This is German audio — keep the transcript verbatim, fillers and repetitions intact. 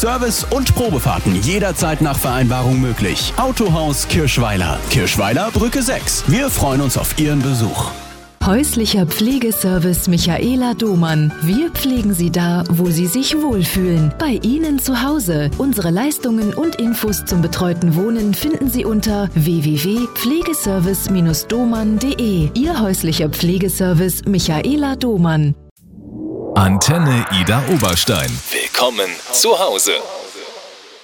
Service und Probefahrten jederzeit nach Vereinbarung möglich. Autohaus Kirschweiler. Kirschweiler Brücke sechs. Wir freuen uns auf Ihren Besuch. Häuslicher Pflegeservice Michaela Domann. Wir pflegen Sie da, wo Sie sich wohlfühlen. Bei Ihnen zu Hause. Unsere Leistungen und Infos zum betreuten Wohnen finden Sie unter w w w punkt pflegeservice domann punkt de. Ihr häuslicher Pflegeservice Michaela Domann. Antenne Ida Oberstein. Willkommen zu Hause.